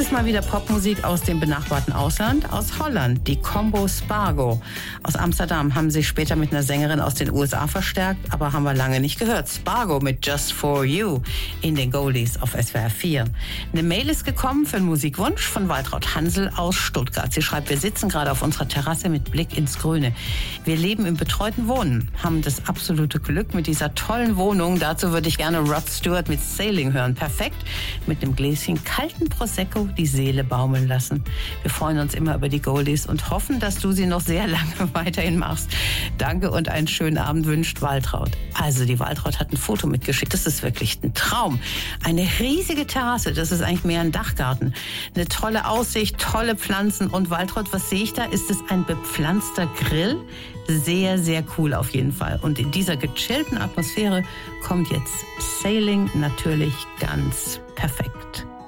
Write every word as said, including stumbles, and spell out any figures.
Dieses Mal wieder Popmusik aus dem benachbarten Ausland, aus Holland, die Combo Spargo. Aus Amsterdam haben sie später mit einer Sängerin aus den U S A verstärkt, aber haben wir lange nicht gehört. Spargo mit Just For You in den Goldies auf S W R vier. Eine Mail ist gekommen für einen Musikwunsch von Waltraud Hansel aus Stuttgart. Sie schreibt, wir sitzen gerade auf unserer Terrasse mit Blick ins Grüne. Wir leben im betreuten Wohnen, haben das absolute Glück mit dieser tollen Wohnung. Dazu würde ich gerne Rod Stewart mit Sailing hören. Perfekt, mit einem Gläschen kalten Prosecco die Seele baumeln lassen. Wir freuen uns immer über die Goldies und hoffen, dass du sie noch sehr lange weiterhin machst. Danke und einen schönen Abend wünscht Waltraud. Also die Waltraud hat ein Foto mitgeschickt. Das ist wirklich ein Traum. Eine riesige Terrasse, das ist eigentlich mehr ein Dachgarten. Eine tolle Aussicht, tolle Pflanzen. Und Waltraud, was sehe ich da? Ist es ein bepflanzter Grill? Sehr, sehr cool auf jeden Fall. Und in dieser gechillten Atmosphäre kommt jetzt Sailing natürlich ganz perfekt.